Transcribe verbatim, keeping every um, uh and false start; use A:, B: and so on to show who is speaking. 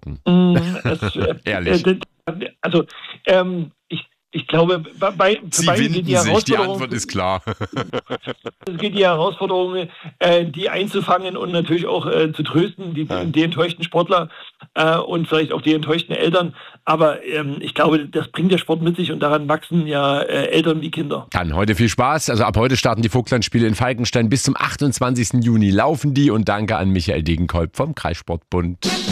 A: machen.
B: Mm, es, äh,
A: Ehrlich.
B: Äh, also, ähm, ich, ich glaube, bei, bei
A: Sie
B: beiden geht
A: winden
B: die
A: sich, die
B: Herausforderung,
A: Antwort ist klar.
B: es geht die Herausforderung, äh, die einzufangen und natürlich auch äh, zu trösten, die,
A: Ja.
B: die enttäuschten Sportler äh, und vielleicht auch die enttäuschten Eltern. Aber ähm, ich glaube, das bringt der Sport mit sich und daran wachsen ja äh, Eltern wie Kinder.
A: Dann heute viel Spaß. Also ab heute starten die Vogtlandspiele in Falkenstein. Bis zum achtundzwanzigsten Juni laufen die. Und danke an Michael Degenkolb vom Kreissportbund.